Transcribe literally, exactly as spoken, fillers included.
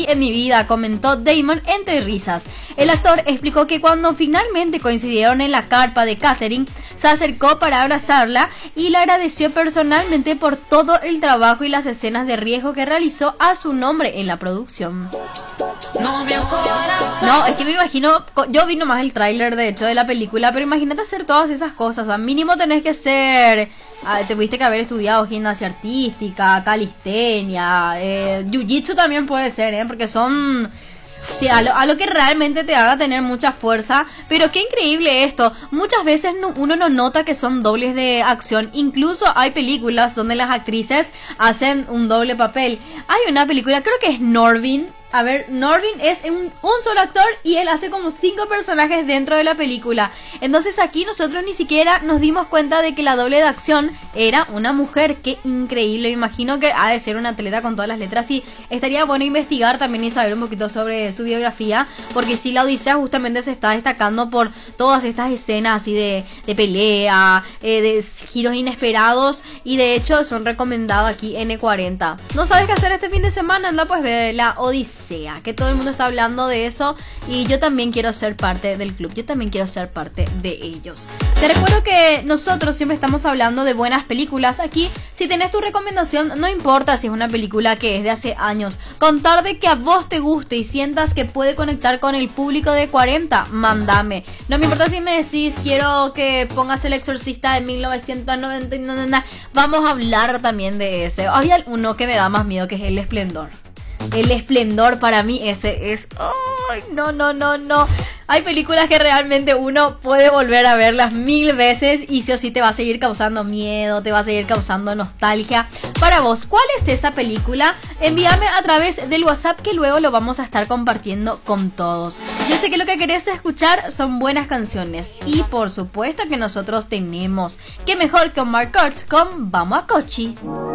en mi vida, comentó Damon entre risas. El actor explicó que cuando finalmente coincidieron en la carpa de Catherine, se acercó para abrazarla y le agradeció personalmente por todo el trabajo y las escenas de riesgo que realizó a su nombre en la producción. No, es que me imagino, yo vi nomás el tráiler de hecho de la película, pero imagínate hacer todas esas cosas, o sea, mínimo tenés que ser, ah, te tuviste que haber estudiado gimnasia artística, calistenia, eh, jiu-jitsu también puede ser, ¿eh? Porque son... Sí, a lo, a lo que realmente te haga tener mucha fuerza. Pero qué increíble esto. Muchas veces no, uno no nota que son dobles de acción. Incluso hay películas donde las actrices hacen un doble papel. Hay una película, creo que es Norvin. A ver, Norvin es un, un solo actor y él hace como cinco personajes dentro de la película. Entonces aquí nosotros ni siquiera nos dimos cuenta de que la doble de acción era una mujer. Qué increíble, me imagino que ha de ser una atleta con todas las letras. Y estaría bueno investigar también y saber un poquito sobre su biografía, porque sí, la Odisea justamente se está destacando por todas estas escenas así de, de pelea, eh, de giros inesperados, y de hecho son recomendados aquí N cuarenta. ¿No sabes qué hacer este fin de semana? Anda pues ve la Odisea, que todo el mundo está hablando de eso, y yo también quiero ser parte del club, yo también quiero ser parte de ellos. Te recuerdo que nosotros siempre estamos hablando de buenas películas aquí. Si tenés tu recomendación, no importa si es una película que es de hace años, con tal de que a vos te guste y sientas que puede conectar con el público de cuarenta, mándame. No me importa si me decís quiero que pongas El Exorcista de mil novecientos noventa, no, no, no. Vamos a hablar también de ese. Hay uno que me da más miedo, que es El Esplendor. El Esplendor, para mí ese es... ¡Ay! No, no, no, no. Hay películas que realmente uno puede volver a verlas mil veces y sí o sí te va a seguir causando miedo, te va a seguir causando nostalgia. Para vos, ¿cuál es esa película? Envíame a través del WhatsApp, que luego lo vamos a estar compartiendo con todos. Yo sé que lo que querés escuchar son buenas canciones, y por supuesto que nosotros tenemos. ¿Qué mejor que Omar Kurz con Vamos a Cochi?